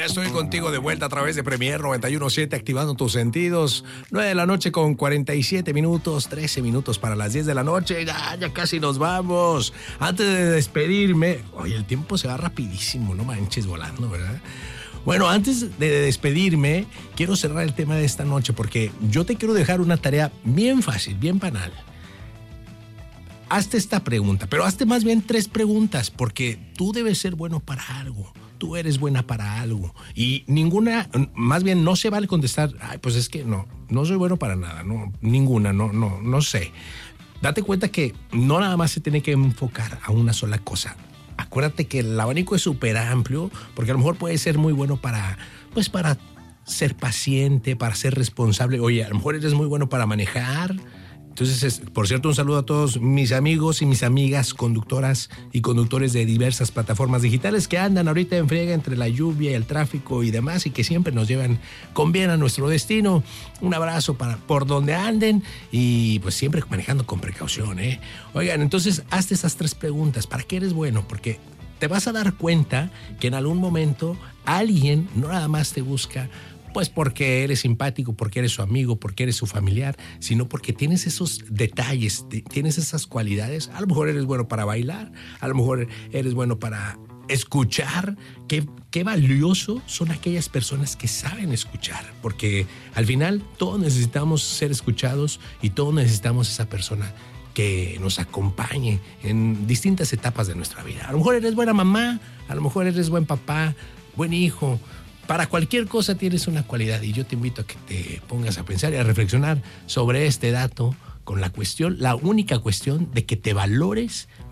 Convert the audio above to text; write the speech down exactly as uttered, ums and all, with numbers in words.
Ya estoy contigo de vuelta a través de Premier noventa y uno punto siete, activando tus sentidos. nueve de la noche con cuarenta y siete minutos, trece minutos para las diez de la noche. Ya, ya casi nos vamos. Antes de despedirme, oye, el tiempo se va rapidísimo, no manches, volando, ¿verdad? Bueno, antes de despedirme, quiero cerrar el tema de esta noche porque yo te quiero dejar una tarea bien fácil, bien banal. Hazte esta pregunta, pero hazte más bien tres preguntas porque tú debes ser bueno para algo. Tú eres buena para algo y ninguna, más bien no se vale contestar, ay, pues es que no, no soy bueno para nada, no, ninguna, no, no, no sé. Date cuenta que no nada más se tiene que enfocar a una sola cosa. Acuérdate que el abanico es súper amplio porque a lo mejor puede ser muy bueno para, pues para ser paciente, para ser responsable. Oye, a lo mejor eres muy bueno para manejar. Entonces, es, por cierto, un saludo a todos mis amigos y mis amigas conductoras y conductores de diversas plataformas digitales que andan ahorita en friega entre la lluvia y el tráfico y demás y que siempre nos llevan con bien a nuestro destino. Un abrazo para por donde anden y pues siempre manejando con precaución, ¿eh? Oigan, entonces, hazte esas tres preguntas. ¿Para qué eres bueno? Porque te vas a dar cuenta que en algún momento alguien no nada más te busca pues porque eres simpático, porque eres su amigo, porque eres su familiar, sino porque tienes esos detalles, tienes esas cualidades. A lo mejor eres bueno para bailar, a lo mejor eres bueno para escuchar. Qué, qué valioso son aquellas personas que saben escuchar, porque al final todos necesitamos ser escuchados y todos necesitamos esa persona que nos acompañe en distintas etapas de nuestra vida. A lo mejor eres buena mamá, a lo mejor eres buen papá, buen hijo. Para cualquier cosa tienes una cualidad y yo te invito a que te pongas a pensar y a reflexionar sobre este dato con la cuestión, la única cuestión de que te valores